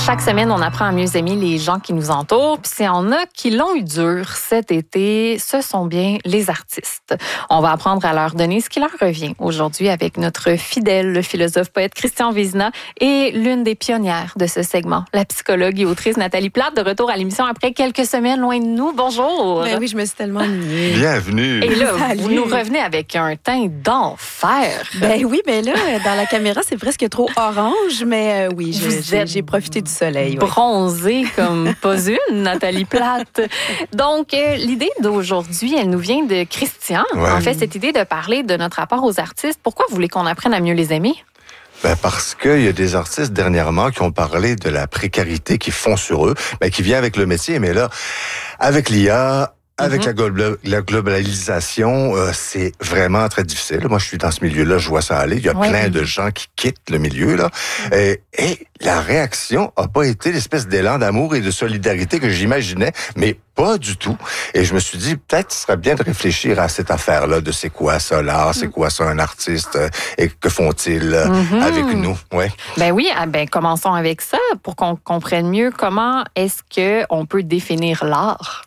Chaque semaine, on apprend à mieux aimer les gens qui nous entourent. Puis s'il y en a qui l'ont eu dur cet été, ce sont bien les artistes. On va apprendre à leur donner ce qui leur revient aujourd'hui avec notre fidèle philosophe poète Christian Vézina et l'une des pionnières de ce segment, la psychologue et autrice Nathalie Plate, de retour à l'émission après quelques semaines loin de nous. Bonjour! Ben oui, je me suis tellement ennuyée. Bienvenue! Et là, vous nous revenez avec un teint d'enfer. Ben oui, mais là, dans la caméra, c'est presque trop orange, mais oui, j'ai profité du soleil. Bronzée comme pas une, Nathalie Plate. Donc, l'idée d'aujourd'hui, elle nous vient de Christian. Ouais. En fait, cette idée de parler de notre rapport aux artistes. Pourquoi vous voulez qu'on apprenne à mieux les aimer? Ben parce qu'il y a des artistes dernièrement qui ont parlé de la précarité qui fond sur eux, qui vient avec le métier, mais là, avec l'IA, avec la globalisation, c'est vraiment très difficile. Moi, je suis dans ce milieu-là, je vois ça aller. Il y a plein de gens qui quittent le milieu, là. Et la réaction a pas été l'espèce d'élan d'amour et de solidarité que j'imaginais, mais pas du tout. Et je me suis dit, peut-être ce serait bien de réfléchir à cette affaire-là de c'est quoi ça l'art, c'est quoi ça un artiste, et que font-ils avec nous? Ouais. Ben oui, commençons avec ça pour qu'on comprenne mieux comment est-ce qu'on peut définir l'art.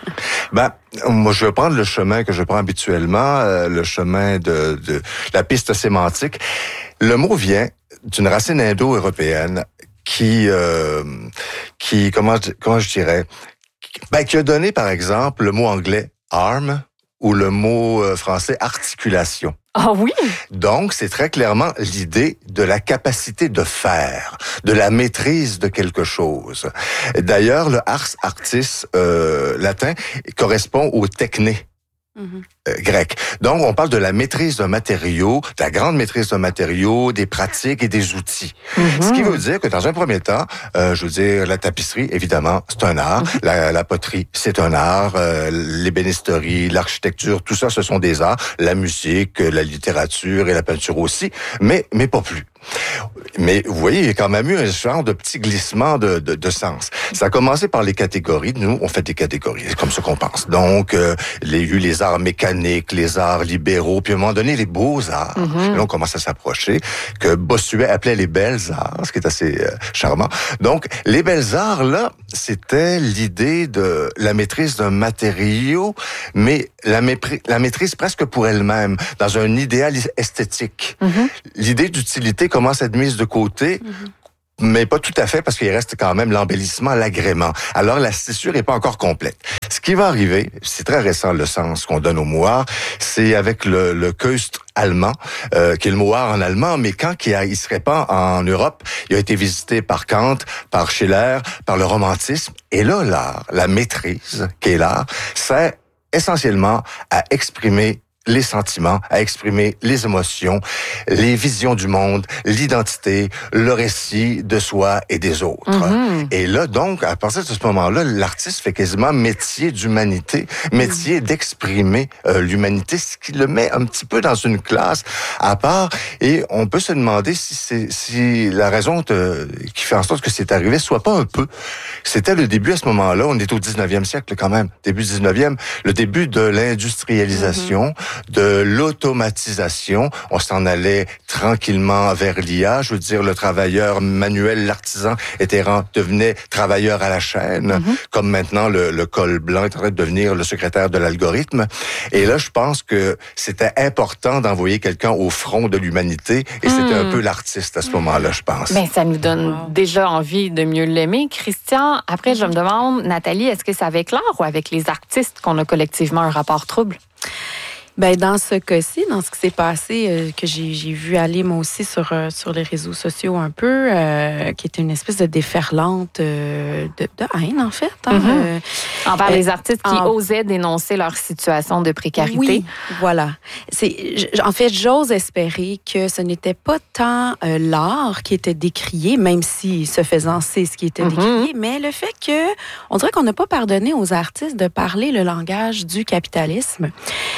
Moi, je vais prendre le chemin que je prends habituellement, le chemin de la piste sémantique. Le mot vient d'une racine indo-européenne qui comment je dirais, qui a donné, par exemple, le mot anglais arm ou le mot français articulation. Ah oui? Donc, c'est très clairement l'idée de la capacité de faire, de la maîtrise de quelque chose. D'ailleurs, le ars artis latin correspond au techné. Grec. Donc, on parle de la maîtrise d'un matériau, de la grande maîtrise d'un matériau, des pratiques et des outils. Ce qui veut dire que dans un premier temps, la tapisserie, évidemment, c'est un art. La poterie, c'est un art. L'ébénisterie, l'architecture, tout ça, ce sont des arts. La musique, la littérature et la peinture aussi, mais pas plus. Mais vous voyez, il y a quand même eu un genre de petit glissement de sens. Ça a commencé par les catégories. Nous, on fait des catégories. C'est comme ça qu'on pense. Donc, il y a eu les arts mécaniques, les arts libéraux, puis à un moment donné, les beaux-arts. Là, on commence à s'approcher, que Bossuet appelait les belles-arts, ce qui est assez charmant. Donc, les belles-arts, là, c'était l'idée de la maîtrise d'un matériau, mais la maîtrise presque pour elle-même, dans un idéal esthétique. L'idée d'utilité commence à être mise de côté, mais pas tout à fait, parce qu'il reste quand même l'embellissement, l'agrément. Alors, la tessture n'est pas encore complète. Ce qui va arriver, c'est très récent le sens qu'on donne au mot art, c'est avec le Kunst allemand, qui est le mot art en allemand, mais quand il se répand en Europe, il a été visité par Kant, par Schiller, par le romantisme. Et là, l'art, la maîtrise, qui est l'art, sert essentiellement à exprimer les sentiments, à exprimer les émotions, les visions du monde, l'identité, le récit de soi et des autres. Et là, donc, à partir de ce moment-là, l'artiste fait quasiment métier d'humanité, métier d'exprimer l'humanité, ce qui le met un petit peu dans une classe à part. Et on peut se demander si la raison qui fait en sorte que c'est arrivé soit pas un peu. C'était le début à ce moment-là, on est au 19e siècle quand même, début 19e, le début de l'industrialisation, de l'automatisation. On s'en allait tranquillement vers l'IA. Je veux dire, le travailleur manuel, l'artisan devenait travailleur à la chaîne, comme maintenant le col blanc est en train de devenir le secrétaire de l'algorithme. Et là, je pense que c'était important d'envoyer quelqu'un au front de l'humanité, et c'était un peu l'artiste à ce moment-là, je pense. Ben, ça nous donne déjà envie de mieux l'aimer. Christian, après, je me demande, Nathalie, est-ce que c'est avec l'art ou avec les artistes qu'on a collectivement un rapport trouble? Ben dans ce cas-ci, dans ce qui s'est passé, que j'ai vu aller moi aussi sur les réseaux sociaux un peu, qui était une espèce de déferlante de haine en fait. Envers les artistes qui osaient dénoncer leur situation de précarité. Oui, voilà. En fait, j'ose espérer que ce n'était pas tant l'art qui était décrié, même si ce faisant c'est ce qui était décrié, mais le fait que on dirait qu'on n'a pas pardonné aux artistes de parler le langage du capitalisme, le langage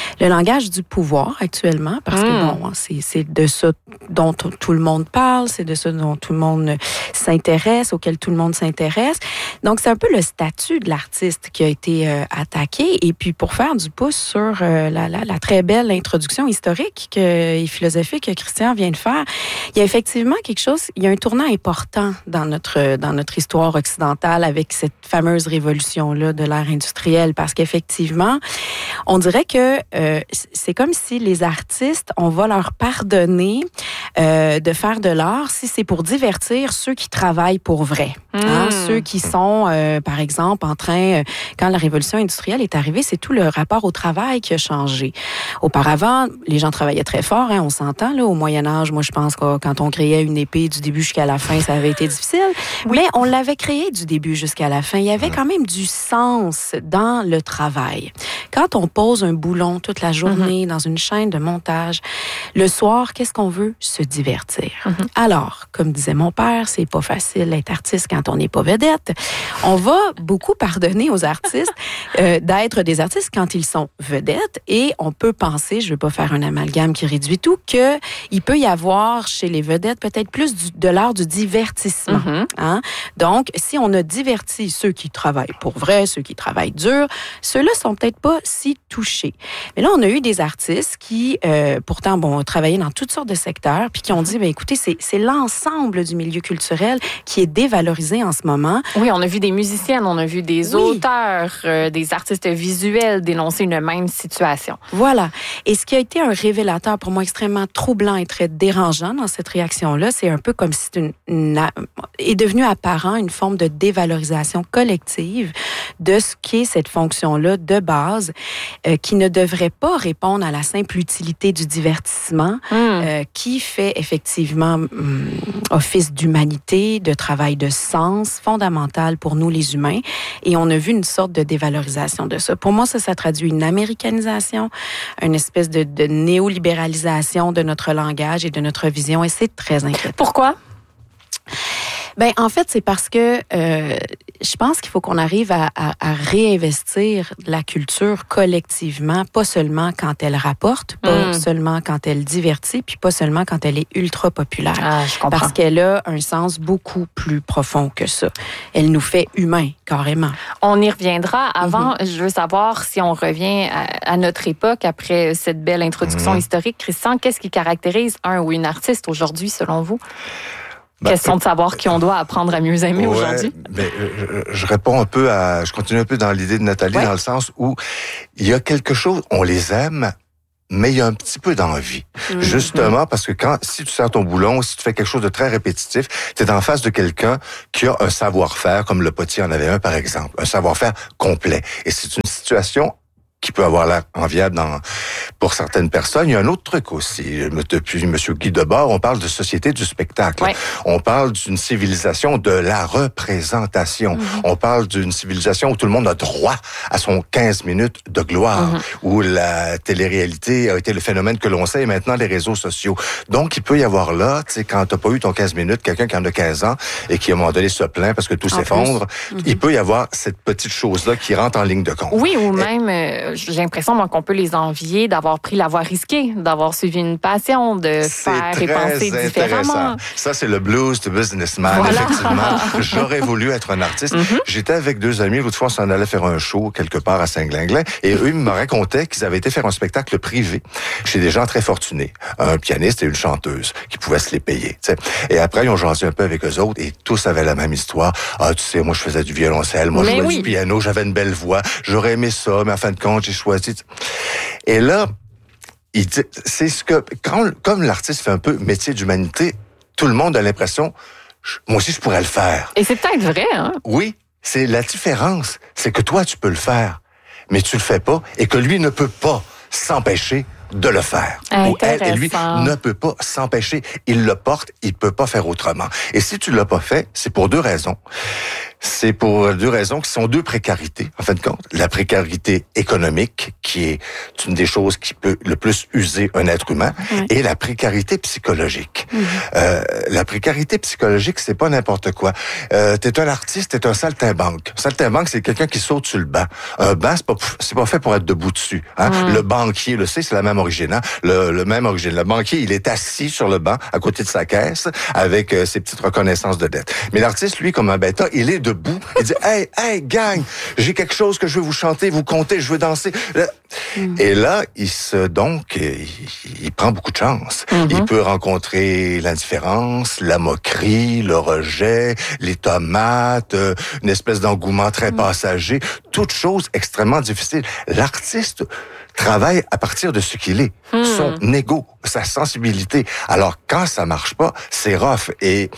langage du pouvoir actuellement, parce que bon, c'est de ça dont tout le monde parle, c'est de ça dont tout le monde s'intéresse, auquel tout le monde s'intéresse. Donc, c'est un peu le statut de l'artiste qui a été attaqué. Et puis, pour faire du pouce sur la très belle introduction historique et philosophique que Christian vient de faire, il y a effectivement quelque chose, il y a un tournant important dans notre histoire occidentale avec cette fameuse révolution-là de l'ère industrielle, parce qu'effectivement, on dirait que c'est comme si les artistes, on va leur pardonner de faire de l'art si c'est pour divertir ceux qui travaillent pour vrai. Hein? Ceux qui sont, par exemple, en train, quand la révolution industrielle est arrivée, c'est tout le rapport au travail qui a changé. Auparavant, les gens travaillaient très fort, hein, on s'entend, là, au Moyen-Âge. Moi, je pense que quand on créait une épée du début jusqu'à la fin, ça avait été difficile. Oui. Mais on l'avait créée du début jusqu'à la fin. Il y avait quand même du sens dans le travail. Quand on pose un boulon toute la journée dans une chaîne de montage, le soir, qu'est-ce qu'on veut? Se divertir. Alors, comme disait mon père, c'est pas facile d'être artiste quand on n'est pas vedette. On va beaucoup pardonner aux artistes d'être des artistes quand ils sont vedettes, et on peut penser, je veux pas faire un amalgame qui réduit tout, que il peut y avoir chez les vedettes peut-être plus de l'art du divertissement. Hein? Donc, si on a diverti ceux qui travaillent pour vrai, ceux qui travaillent dur, ceux-là sont peut-être pas si touchés. Mais là, on a eu des artistes qui, pourtant, bon, travaillaient dans toutes sortes de secteurs, puis qui ont dit, ben écoutez, c'est l'ensemble du milieu culturel qui est dévalorisé en ce moment. Oui, on a vu des musiciennes, on a vu des auteurs, des artistes visuels dénoncer une même situation. Voilà. Et ce qui a été un révélateur pour moi extrêmement troublant et très dérangeant dans cette réaction-là, c'est un peu comme si est devenu apparent une forme de dévalorisation collective de ce qu'est cette fonction-là de base, qui ne devrait pas répondre à la simple utilité du divertissement, qui fait effectivement office d'humanité, de travail de sens fondamental pour nous les humains. Et on a vu une sorte de dévalorisation de ça. Pour moi, ça traduit une américanisation, une espèce de néolibéralisation de notre langage et de notre vision, et c'est très inquiétant. Pourquoi? Ben, en fait, c'est parce que je pense qu'il faut qu'on arrive à réinvestir la culture collectivement, pas seulement quand elle rapporte, pas seulement quand elle divertit, puis pas seulement quand elle est ultra populaire. Ah, je comprends. Parce qu'elle a un sens beaucoup plus profond que ça. Elle nous fait humains, carrément. On y reviendra. Avant, je veux savoir si on revient à notre époque, après cette belle introduction historique. Christian, qu'est-ce qui caractérise un ou une artiste aujourd'hui, selon vous? Question de savoir qui on doit apprendre à mieux aimer aujourd'hui. Mais je réponds un peu je continue un peu dans l'idée de Nathalie, dans le sens où il y a quelque chose, on les aime, mais il y a un petit peu d'envie. Justement, parce que si tu sers ton boulon, si tu fais quelque chose de très répétitif, tu es en face de quelqu'un qui a un savoir-faire, comme le potier en avait un, par exemple. Un savoir-faire complet. Et c'est une situation qui peut avoir l'air enviable pour certaines personnes. Il y a un autre truc aussi. Depuis M. Guy Debord, on parle de société du spectacle. Ouais. On parle d'une civilisation de la représentation. On parle d'une civilisation où tout le monde a droit à son 15 minutes de gloire, où la télé-réalité a été le phénomène que l'on sait, et maintenant les réseaux sociaux. Donc, il peut y avoir là, tu sais, quand t'as pas eu ton 15 minutes, quelqu'un qui en a 15 ans et qui, à un moment donné, se plaint parce que tout s'effondre, il peut y avoir cette petite chose-là qui rentre en ligne de compte. Oui, ou même... j'ai l'impression moi, qu'on peut les envier d'avoir pris la voie risquée, d'avoir suivi une passion, de faire et penser différemment. Ça, c'est le blues du businessman, effectivement. J'aurais voulu être un artiste. J'étais avec deux amis, l'autre fois, on s'en allait faire un show quelque part à Saint-Glinglin, et eux, ils me racontaient qu'ils avaient été faire un spectacle privé chez des gens très fortunés, un pianiste et une chanteuse, qui pouvaient se les payer. T'sais. Et après, ils ont jasé un peu avec eux autres, et tous avaient la même histoire. Ah, tu sais, moi, je faisais du violoncelle, moi, je jouais du piano, j'avais une belle voix, j'aurais aimé ça, mais en fin de compte, j'ai choisi. Et là, c'est ce que, comme l'artiste fait un peu métier d'humanité, tout le monde a l'impression, moi aussi, je pourrais le faire. Et c'est peut-être vrai, hein? Oui, c'est la différence. C'est que toi, tu peux le faire, mais tu le fais pas, et que lui ne peut pas s'empêcher de le faire. Ou elle et lui ne peut pas s'empêcher. Il le porte, il peut pas faire autrement. Et si tu l'as pas fait, c'est pour deux raisons. C'est pour deux raisons qui sont deux précarités, en fin de compte. La précarité économique, qui est une des choses qui peut le plus user un être humain, et la précarité psychologique. La précarité psychologique, c'est pas n'importe quoi. T'es un artiste, t'es un saltimbanque. Saltimbanque, c'est quelqu'un qui saute sur le banc. Un banc, c'est pas fait pour être debout dessus. Hein? Le banquier, le sait, c'est la même origine. Hein? Le même origine. Le banquier, il est assis sur le banc, à côté de sa caisse, avec ses petites reconnaissances de dette. Mais l'artiste, lui, comme un bêta, il est debout. Il dit, hey, gang, j'ai quelque chose que je veux vous chanter, vous conter, je veux danser. Et là, il prend beaucoup de chance. Il peut rencontrer l'indifférence, la moquerie, le rejet, les tomates, une espèce d'engouement très passager, toutes choses extrêmement difficiles. L'artiste travaille à partir de ce qu'il est, son ego, sa sensibilité. Alors, quand ça marche pas, c'est rough. Et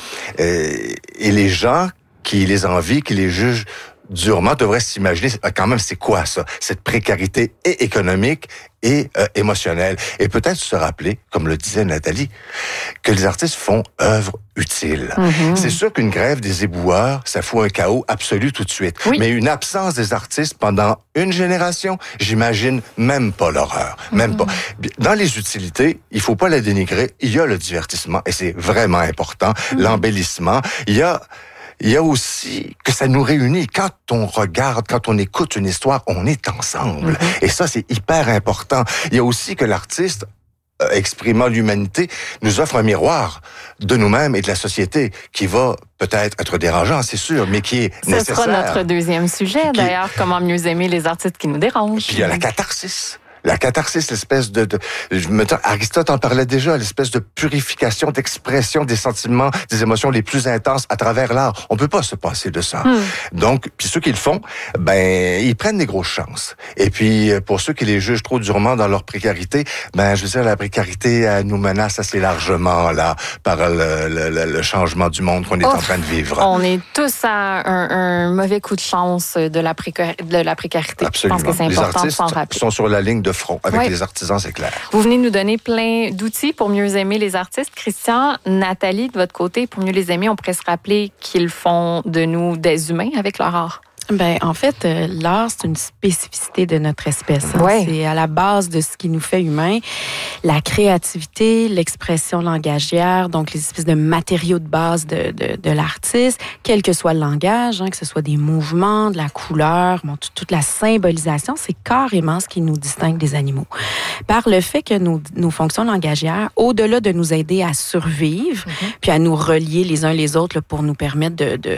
les gens qui les envient, qui les jugent durement, devraient s'imaginer quand même c'est quoi ça, cette précarité et économique et émotionnelle. Et peut-être se rappeler, comme le disait Nathalie, que les artistes font œuvre utile. C'est sûr qu'une grève des éboueurs, ça fout un chaos absolu tout de suite. Oui. Mais une absence des artistes pendant une génération, j'imagine même pas l'horreur. Même pas. Dans les utilités, il faut pas la dénigrer. Il y a le divertissement, et c'est vraiment important. L'embellissement. Il y a aussi que ça nous réunit. Quand on regarde, quand on écoute une histoire, on est ensemble. Et ça, c'est hyper important. Il y a aussi que l'artiste, exprimant l'humanité, nous offre un miroir de nous-mêmes et de la société qui va peut-être être dérangeant, c'est sûr, mais qui est nécessaire. Ce sera notre deuxième sujet, d'ailleurs, comment mieux aimer les artistes qui nous dérangent. Puis il y a la catharsis. La catharsis, l'espèce Aristote en parlait déjà, l'espèce de purification, d'expression des sentiments, des émotions les plus intenses à travers l'art. On peut pas se passer de ça. Donc, puis ceux qui le font, ils prennent des grosses chances. Et puis, pour ceux qui les jugent trop durement dans leur précarité, je veux dire, la précarité, elle nous menace assez largement, là, par le changement du monde qu'on est en train de vivre. On est tous à un mauvais coup de chance de la précarité. Absolument. Je pense que c'est important de s'en rappeler. Les artistes sont sur la ligne de front. Avec les artisans, c'est clair. Vous venez nous donner plein d'outils pour mieux aimer les artistes. Christian, Nathalie, de votre côté, pour mieux les aimer, on pourrait se rappeler qu'ils font de nous des humains avec leur art. En fait, l'art, c'est une spécificité de notre espèce. C'est à la base de ce qui nous fait humains. La créativité, l'expression langagière, donc les espèces de matériaux de base de l'artiste, quel que soit le langage, que ce soit des mouvements, de la couleur, toute la symbolisation, c'est carrément ce qui nous distingue des animaux. Par le fait que nos fonctions langagières, au-delà de nous aider à survivre, puis à nous relier les uns les autres pour nous permettre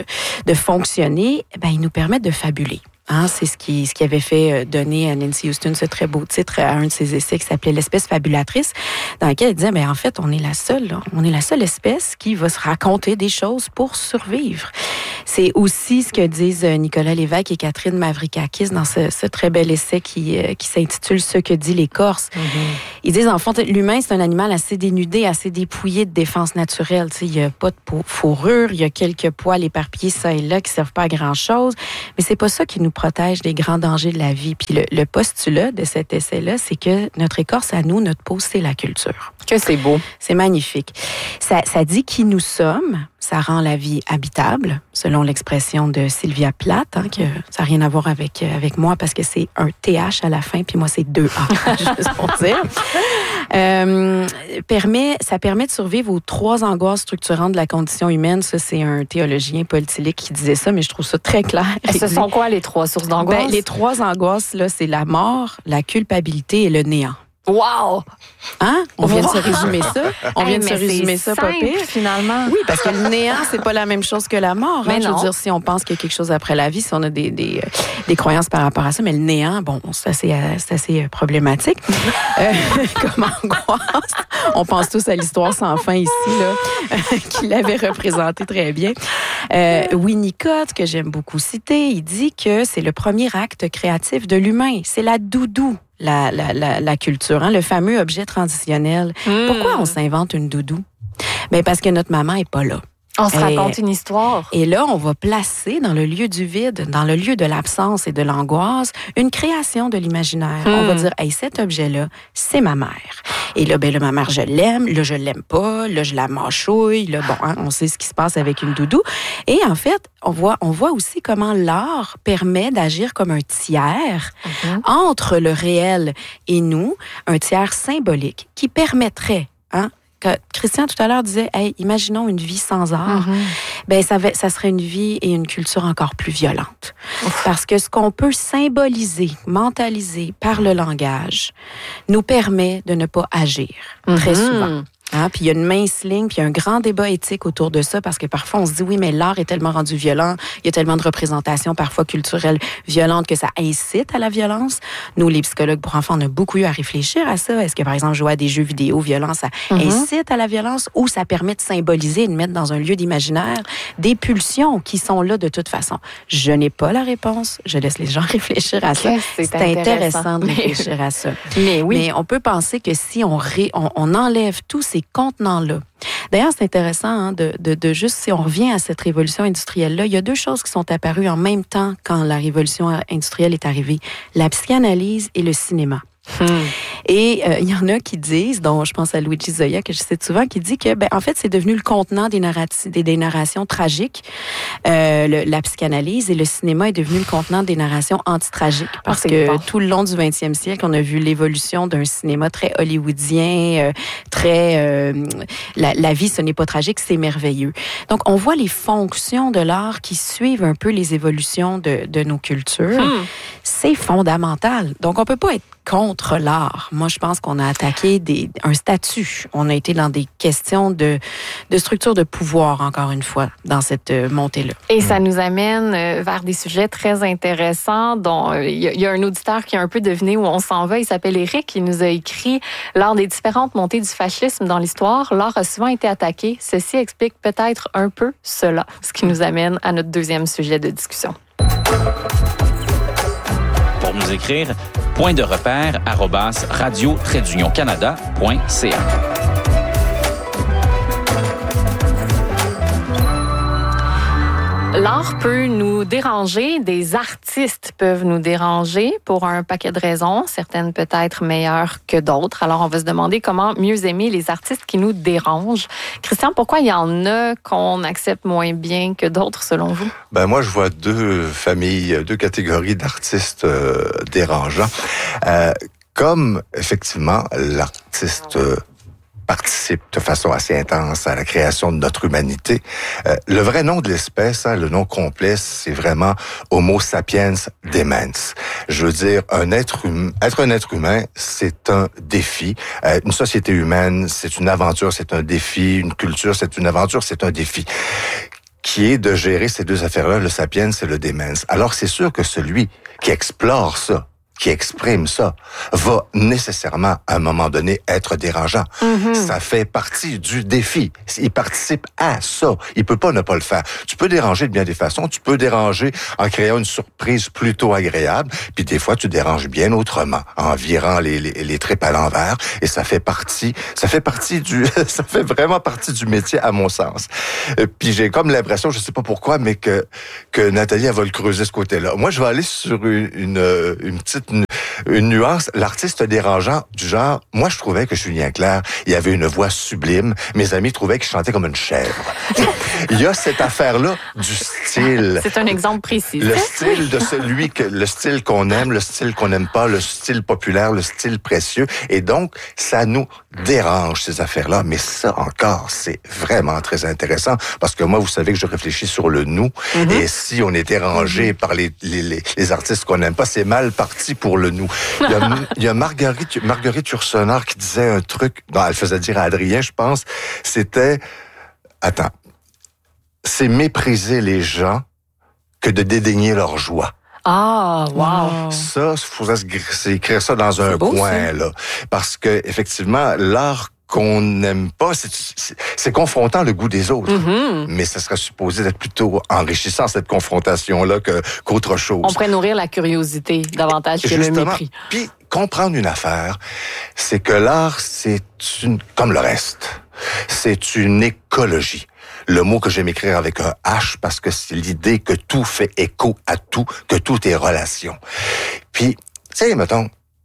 de fonctionner, ils nous permettent de fabuler. C'est ce qui avait fait donner à Nancy Houston ce très beau titre à un de ses essais qui s'appelait L'espèce fabulatrice, dans lequel elle disait, en fait, on est la seule espèce qui va se raconter des choses pour survivre. C'est aussi ce que disent Nicolas Lévesque et Catherine Mavrikakis dans ce très bel essai qui s'intitule « Ce que dit l'écorce ». Ils disent, en fait, l'humain, c'est un animal assez dénudé, assez dépouillé de défense naturelle. Il n'y a pas de fourrure, il y a quelques poils éparpillés ça et là qui ne servent pas à grand-chose, mais c'est pas ça qui nous protège des grands dangers de la vie. Puis le postulat de cet essai-là, c'est que notre écorce à nous, notre peau, c'est la culture. Que c'est beau. C'est magnifique. Ça dit qui nous sommes, ça rend la vie habitable, selon l'expression de Sylvia Plath, que ça n'a rien à voir avec moi parce que c'est un TH à la fin, puis moi, c'est 2A, juste pour dire. Ça permet de survivre aux 3 angoisses structurantes de la condition humaine. Ça, c'est un théologien, Paul Tillich, qui disait ça, mais je trouve ça très clair. Et ce sont quoi les 3 sources d'angoisse? Les 3 angoisses, là, c'est la mort, la culpabilité et le néant. Wow! On vient de se résumer ça. On vient de se résumer ça, pas pire. Finalement. Oui, parce que le néant, c'est pas la même chose que la mort. Mais je veux dire, si on pense qu'il y a quelque chose après la vie, si on a des croyances par rapport à ça, mais le néant, c'est assez problématique. Comme angoisse. On pense tous à l'histoire sans fin ici, là, qui l'avait représenté très bien. Winnicott, que j'aime beaucoup citer, il dit que c'est le premier acte créatif de l'humain. C'est la doudou. La culture, le fameux objet transitionnel. Pourquoi on s'invente une doudou? Parce que notre maman est pas là. On se raconte une histoire. Et là, on va placer dans le lieu du vide, dans le lieu de l'absence et de l'angoisse, une création de l'imaginaire. On va dire, hey, cet objet-là, c'est ma mère. Et là, ben là, ma mère, je l'aime. Là, je l'aime pas. Là, je la mâchouille. Là, bon, hein, on sait ce qui se passe avec une doudou. Et en fait, on voit aussi comment l'art permet d'agir comme un tiers entre le réel et nous, un tiers symbolique qui permettrait, Christian, tout à l'heure, disait, hey, imaginons une vie sans art. Ben, ça serait une vie et une culture encore plus violente. Parce que ce qu'on peut symboliser, mentaliser par le langage, nous permet de ne pas agir très souvent. Puis il y a une mince ligne, puis il y a un grand débat éthique autour de ça, parce que parfois on se dit, oui, mais l'art est tellement rendu violent, il y a tellement de représentations parfois culturelles violentes que ça incite à la violence. Nous, les psychologues pour enfants, on a beaucoup eu à réfléchir à ça. Est-ce que, par exemple, jouer à des jeux vidéo violents, ça incite à la violence, ou ça permet de symboliser et de mettre dans un lieu d'imaginaire des pulsions qui sont là de toute façon? Je n'ai pas la réponse. Je laisse les gens réfléchir à ça. C'est intéressant de réfléchir à ça. Mais on peut penser que si on enlève tous ces contenants-là. D'ailleurs, c'est intéressant de juste, si on revient à cette révolution industrielle-là, il y a deux choses qui sont apparues en même temps quand la révolution industrielle est arrivée. La psychanalyse et le cinéma. Et il y en a qui disent, dont je pense à Luigi Zoya, que je cite souvent, qui dit que, en fait, c'est devenu le contenant des narrations tragiques, la psychanalyse, et le cinéma est devenu le contenant des narrations anti-tragiques. Parce que tout le long du 20e siècle, on a vu l'évolution d'un cinéma très hollywoodien, la vie, ce n'est pas tragique, c'est merveilleux. Donc, on voit les fonctions de l'art qui suivent un peu les évolutions de nos cultures. C'est fondamental. Donc, on peut pas être contre l'art. Moi, je pense qu'on a attaqué un statut. On a été dans des questions de structure de pouvoir, encore une fois, dans cette montée-là. Et ça nous amène vers des sujets très intéressants dont il y a un auditeur qui a un peu deviné où on s'en va. Il s'appelle Éric. Il nous a écrit « Lors des différentes montées du fascisme dans l'histoire, l'art a souvent été attaqué. Ceci explique peut-être un peu cela. » Ce qui nous amène à notre deuxième sujet de discussion. Pour nous écrire, point-de-repère@radio-canada.ca. L'art peut nous déranger, des artistes peuvent nous déranger pour un paquet de raisons, certaines peut-être meilleures que d'autres. Alors, on va se demander comment mieux aimer les artistes qui nous dérangent. Christian, pourquoi il y en a qu'on accepte moins bien que d'autres, selon vous? Moi, je vois deux catégories d'artistes dérangeants. Comme, effectivement, l'artiste participe de façon assez intense à la création de notre humanité. Le vrai nom de l'espèce, le nom complet, c'est vraiment Homo sapiens demens. Je veux dire, être un être humain, c'est un défi. Une société humaine, c'est une aventure, c'est un défi. Une culture, c'est une aventure, c'est un défi. Qui est de gérer ces deux affaires-là, le sapiens et le demens. Alors, c'est sûr que celui qui explore ça, qui exprime ça, va nécessairement, à un moment donné, être dérangeant. Ça fait partie du défi. Il participe à ça. Il peut pas ne pas le faire. Tu peux déranger de bien des façons. Tu peux déranger en créant une surprise plutôt agréable. Puis des fois, tu déranges bien autrement, en virant les tripes à l'envers. Et ça fait vraiment partie du métier, à mon sens. Puis j'ai comme l'impression, je sais pas pourquoi, mais que Nathalie, elle va le creuser ce côté-là. Moi, je vais aller sur une nuance, l'artiste dérangeant du genre, moi je trouvais que Julien Clerc, il avait une voix sublime, mes amis trouvaient qu'il chantait comme une chèvre. Il y a cette affaire-là du style. C'est un exemple précis. Le style de le style qu'on aime, le style qu'on n'aime pas, le style populaire, le style précieux, et donc ça nous dérange ces affaires-là, mais ça encore, c'est vraiment très intéressant, parce que moi, vous savez que je réfléchis sur le nous, et si on est dérangé par les artistes qu'on n'aime pas, c'est mal parti pour le nous. Il y a Marguerite Yourcenar qui disait un truc, elle faisait dire à Adrien, je pense, c'était, c'est mépriser les gens que de dédaigner leur joie. Ah, wow! Ça, il faudrait écrire ça dans un coin, là. Parce que, effectivement, l'art qu'on n'aime pas, c'est confrontant le goût des autres. Mais ça serait supposé d'être plutôt enrichissant, cette confrontation-là, qu'autre chose. On pourrait nourrir la curiosité davantage que le mépris. Puis, comprendre une affaire, c'est que l'art, comme le reste, c'est une écologie. le mot que j'aime écrire avec un H parce que c'est l'idée que tout fait écho à tout, que tout est relation. Puis, tu sais, mettons,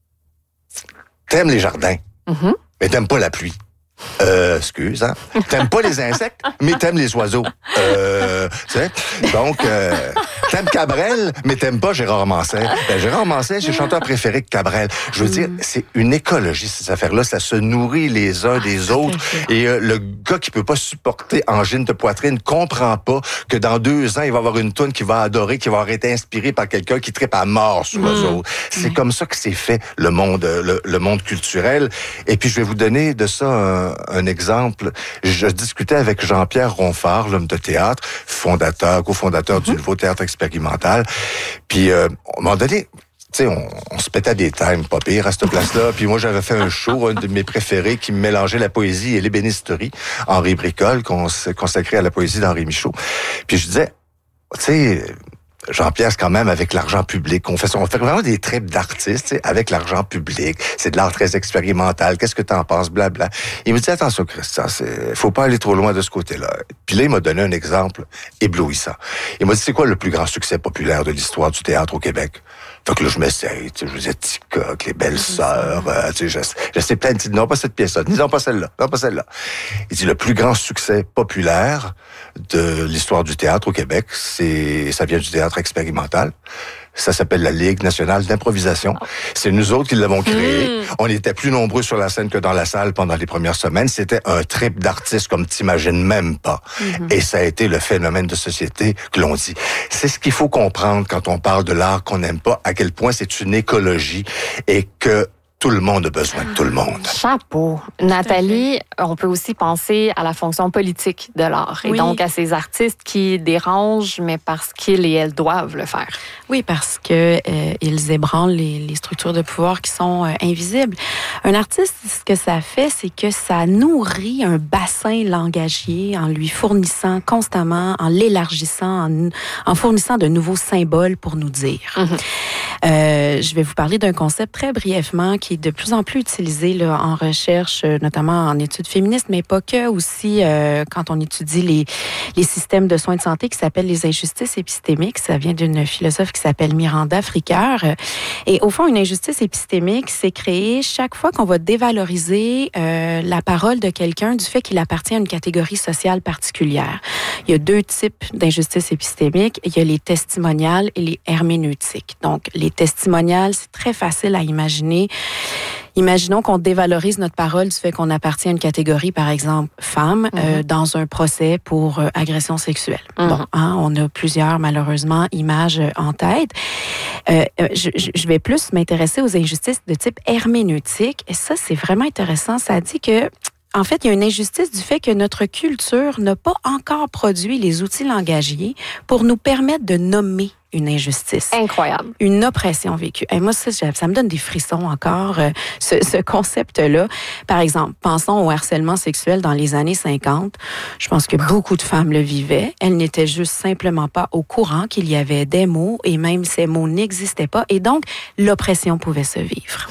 t'aimes les jardins, mais t'aimes pas la pluie. Excuse, hein? T'aimes pas les insectes, mais t'aimes les oiseaux. Tu sais? Donc, t'aimes Cabrel, mais t'aimes pas Gérard Manset. Ben, Gérard Manset, c'est le chanteur préféré de Cabrel. Je veux dire, c'est une écologie, ces affaires-là. Ça se nourrit les uns des autres. Et le gars qui peut pas supporter angine de poitrine comprend pas que dans 2 ans, il va avoir une toune qu'il va adorer, qui va avoir été inspirée par quelqu'un qui trippe à mort sur eux autres. C'est comme ça que c'est fait, le monde culturel. Et puis, je vais vous donner de ça un exemple. Je discutais avec Jean-Pierre Ronfard, l'homme de théâtre, cofondateur du Nouveau Théâtre Expérimental. Puis, à un moment donné, tu sais, on se pétait des times, pas pire, à cette place-là. Puis moi, j'avais fait un show, un de mes préférés, qui mélangeait la poésie et l'ébénisterie, Henri Bricole, consacré à la poésie d'Henri Michaud. Puis je disais, tu sais, Jean-Pierre, c'est quand même avec l'argent public. On fait vraiment des trips d'artistes, avec l'argent public. C'est de l'art très expérimental. Qu'est-ce que t'en penses? Blabla. Il me dit, attention, Christian, faut pas aller trop loin de ce côté-là. Puis là, il m'a donné un exemple éblouissant. Il m'a dit, c'est quoi le plus grand succès populaire de l'histoire du théâtre au Québec? Fait que là, je m'essaye, je vous ai Ticoc, les belles sœurs, je sais plein de titres. Non, pas cette pièce-là. Non, pas celle-là. Non, pas celle-là. Il dit, le plus grand succès populaire de l'histoire du théâtre au Québec, ça vient du théâtre expérimental. Ça s'appelle la Ligue nationale d'improvisation. C'est nous autres qui l'avons créé. On était plus nombreux sur la scène que dans la salle pendant les premières semaines. C'était un trip d'artistes comme t'imagines même pas. Et ça a été le phénomène de société que l'on dit. C'est ce qu'il faut comprendre quand on parle de l'art qu'on n'aime pas, à quel point c'est une écologie et que tout le monde a besoin de tout le monde. Chapeau. Nathalie, on peut aussi penser à la fonction politique de l'art et donc à ces artistes qui dérangent, mais parce qu'ils et elles doivent le faire. Oui, parce que ils ébranlent les structures de pouvoir qui sont invisibles. Un artiste, ce que ça fait, c'est que ça nourrit un bassin langagier en lui fournissant constamment, en l'élargissant, en fournissant de nouveaux symboles pour nous dire. Je vais vous parler d'un concept très brièvement qui est de plus en plus utilisé là, en recherche, notamment en études féministes, mais pas que, aussi quand on étudie les systèmes de soins de santé qui s'appellent les injustices épistémiques. Ça vient d'une philosophe qui s'appelle Miranda Fricker. Et au fond, une injustice épistémique, c'est créé chaque fois qu'on va dévaloriser la parole de quelqu'un du fait qu'il appartient à une catégorie sociale particulière. Il y a 2 types d'injustices épistémiques. Il y a les testimoniales et les herméneutiques. Donc, les testimoniales, c'est très facile à imaginer. Imaginons qu'on dévalorise notre parole du fait qu'on appartient à une catégorie, par exemple, femme, dans un procès pour agression sexuelle. Bon, on a plusieurs, malheureusement, images en tête. Je vais plus m'intéresser aux injustices de type herméneutique. Et ça, c'est vraiment intéressant. Ça dit que en fait, il y a une injustice du fait que notre culture n'a pas encore produit les outils langagiers pour nous permettre de nommer une injustice. Incroyable. Une oppression vécue. Et moi, ça me donne des frissons encore, ce concept-là. Par exemple, pensons au harcèlement sexuel dans les années 50. Je pense que beaucoup de femmes le vivaient. Elles n'étaient juste simplement pas au courant qu'il y avait des mots et même ces mots n'existaient pas. Et donc, l'oppression pouvait se vivre.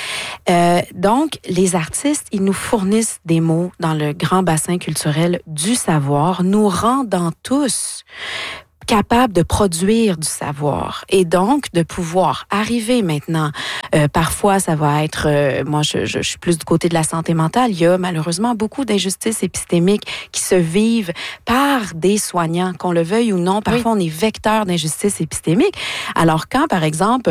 Donc, les artistes, ils nous fournissent des mots dans le grand bassin culturel du savoir, nous rendant tous capable de produire du savoir et donc de pouvoir arriver maintenant. Parfois, ça va être... moi, je suis plus du côté de la santé mentale. Il y a malheureusement beaucoup d'injustices épistémiques qui se vivent par des soignants, qu'on le veuille ou non. Parfois, on est vecteur d'injustices épistémiques. Alors quand, par exemple,